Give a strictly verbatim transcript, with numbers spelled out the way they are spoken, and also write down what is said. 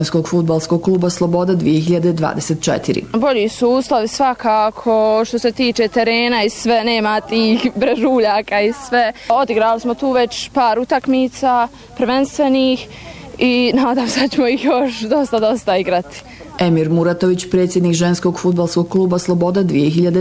Ženskog fudbalskog kluba Sloboda dvije hiljade dvadeset četiri. Bolji su uslovi svakako što se tiče terena i sve, nema tih brežuljaka i sve. Odigrali smo tu već par utakmica prvenstvenih i nadam se da ćemo ih još dosta, dosta igrati. Emir Muratović, predsjednik Ženskog fudbalskog kluba Sloboda dvije hiljade